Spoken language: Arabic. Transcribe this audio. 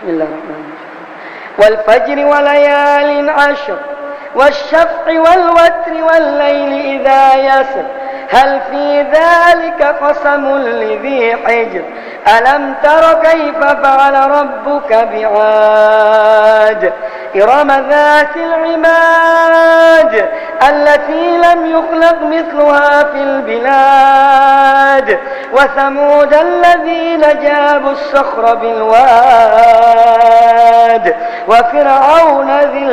بسم الله الرحمن الرحيم. والفجر وليال عشر والشفع والوتر والليل إذا يسر هل في ذلك قسم لذي حجر ألم تر كيف فعل ربك بعاد إرم ذات العماد التي لم يخلق مثلها في البلاد وثمود الذين جابوا الصخر بالواد وفرعون ذي